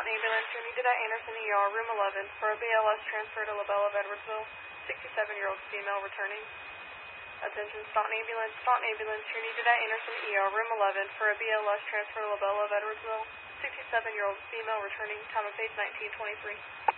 Staunton Ambulance. You're needed at Anderson ER, room 11, for a BLS transfer to LaBelle of Edwardsville. 67-year-old female returning. Attention, Staunton Ambulance. Staunton Ambulance. You're needed at Anderson ER, room 11, for a BLS transfer to LaBelle of Edwardsville. 67-year-old female returning. Time of page 1923.